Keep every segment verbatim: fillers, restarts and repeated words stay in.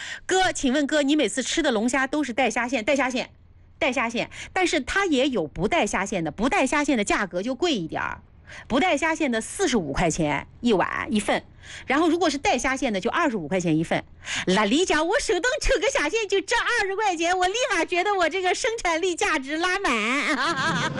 哥，请问哥，你每次吃的龙虾都是带虾线？带虾线，带虾线，但是它也有不带虾线的，不带虾线的价格就贵一点儿。不带虾线的四十五块钱一碗一份，然后如果是带虾线的就二十五块钱一份。那李讲我手动抽个虾线就挣二十块钱，我立马觉得我这个生产力价值拉满。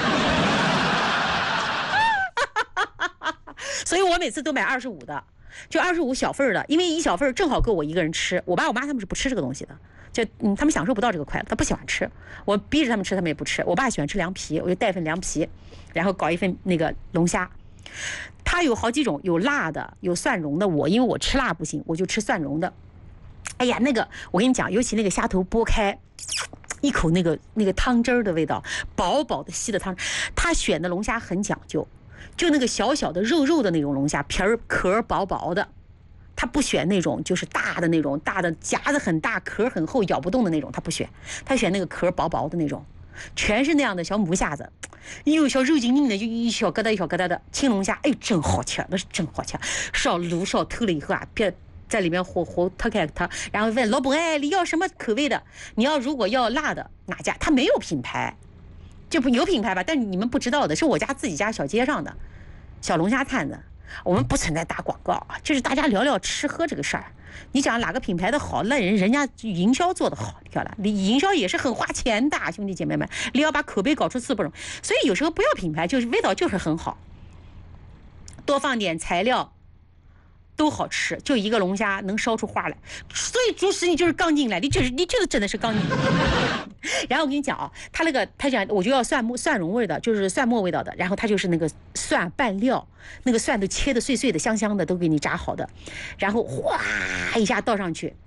所以我每次都买二十五的，就二十五小份的，因为一小份正好够我一个人吃。我爸我妈他们是不吃这个东西的，就嗯，他们享受不到这个快乐，他不喜欢吃。我逼着他们吃，他们也不吃。我爸喜欢吃凉皮，我就带份凉皮，然后搞一份那个龙虾。它有好几种，有辣的，有蒜蓉的。我因为我吃辣不行，我就吃蒜蓉的。哎呀，那个我跟你讲，尤其那个虾头剥开，一口那个那个汤汁儿的味道，薄薄的稀的汤。他选的龙虾很讲究，就那个小小的肉肉的那种龙虾，皮儿壳薄薄的。他不选那种就是大的那种，大的夹子很大，壳很厚，咬不动的那种，他不选，他选那个壳薄薄的那种，全是那样的小母虾子，有小肉筋筋的，就一小疙瘩一小疙瘩的青龙虾，哎，真好吃，那是真好吃。烧卤烧透了以后啊，别在里面火火脱开它，然后问老板，哎，你要什么口味的？你要如果要辣的哪家？他没有品牌，就不有品牌吧，但是你们不知道的是我家自己家小街上的小龙虾摊子。我们不存在打广告啊，就是大家聊聊吃喝这个事儿。你讲哪个品牌的好，那人人家营销做得好，你看了，你营销也是很花钱的，兄弟姐妹们，你要把口碑搞出四不容易。所以有时候不要品牌，就是味道就是很好，多放点材料都好吃，就一个龙虾能烧出花来。所以主食你就是刚进来，你就是你就是真的是刚进来。然后我跟你讲啊，他那个他讲我就要蒜末蒜蓉味的，就是蒜末味道的，然后他就是那个蒜拌料，那个蒜都切的碎碎的，香香的，都给你炸好的，然后哗一下倒上去。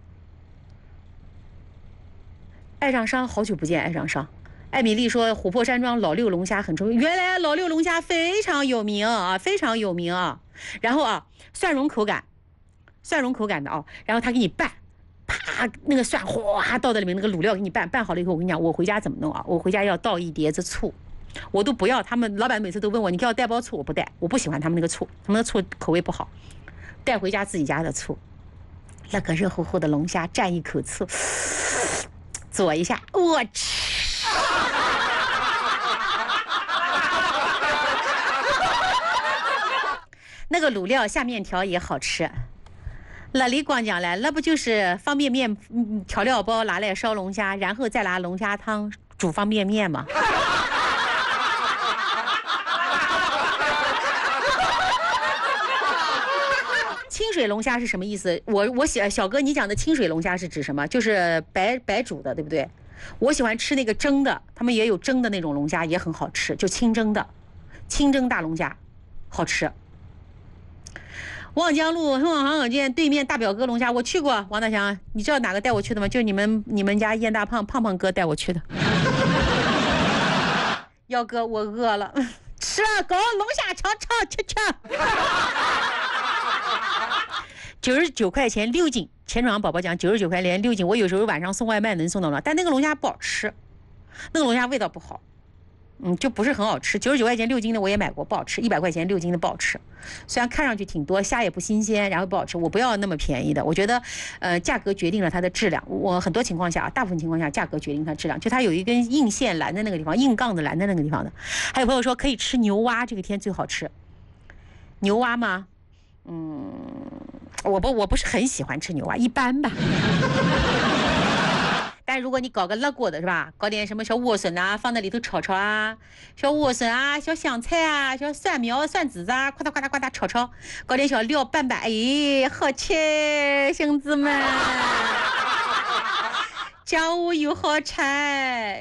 爱上商，好久不见，爱上商。艾米丽说琥珀山庄老六龙虾很出名，原来老六龙虾非常有名啊，非常有名啊。然后啊，蒜蓉口感，蒜蓉口感的啊，然后他给你拌，啪，那个蒜哗倒在里面，那个卤料给你拌，拌好了以后，我跟你讲，我回家怎么弄啊？我回家要倒一碟子醋，我都不要。他们老板每次都问我，你要带包醋？我不带，我不喜欢他们那个醋，他们的醋口味不好，带回家自己家的醋。那个热乎乎的龙虾，蘸一口醋，左一下，我吃。那个卤料下面条也好吃。那李光讲来，那不就是方便面调料包拿来烧龙虾，然后再拿龙虾汤煮方便面吗？清水龙虾是什么意思？我我喜小哥，你讲的清水龙虾是指什么？就是白白煮的，对不对？我喜欢吃那个蒸的，他们也有蒸的那种龙虾，也很好吃，就清蒸的，清蒸大龙虾，好吃。望江路通往航港街对面大表哥龙虾，我去过。王大强，你知道哪个带我去的吗？就是你们你们家燕大胖胖胖哥带我去的。幺哥，我饿了，吃了搞龙虾尝尝吃吃。九十九块钱六斤，钱庄宝宝讲九十九块钱六斤，我有时候晚上送外卖能送到了，但那个龙虾不好吃，那个龙虾味道不好。嗯，就不是很好吃。九十九块钱六斤的我也买过，不好吃。一百块钱六斤的不好吃，虽然看上去挺多，虾也不新鲜，然后不好吃。我不要那么便宜的，我觉得，呃，价格决定了它的质量。我很多情况下，大部分情况下，价格决定它质量。就它有一根硬线拦在那个地方，硬杠子拦在那个地方的。还有朋友说可以吃牛蛙，这个天最好吃。牛蛙吗？嗯，我不我不是很喜欢吃牛蛙，一般吧。但如果你搞个辣锅的是吧，搞点什么小莴笋啊，放在里头炒炒啊，小莴笋啊，小香菜啊，小蒜苗、蒜子啊，夸嗒夸嗒夸嗒炒炒，搞点小料拌拌，哎，好吃，兄弟们，家务又好吃。